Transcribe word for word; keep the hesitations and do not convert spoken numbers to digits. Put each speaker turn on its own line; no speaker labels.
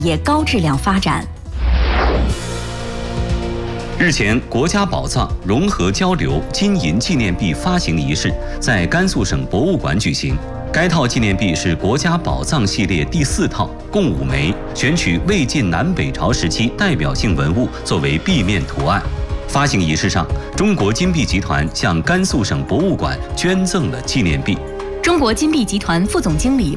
业高质量发展。
日前，国家宝藏融合交流金银纪念币发行仪式在甘肃省博物馆举行。该套纪念币是国家宝藏系列第四套，共五枚，选取魏晋南北朝时期代表性文物作为币面图案。发行仪式上，中国金币集团向甘肃省博物馆捐赠了纪念币。
中国金币集团副总经理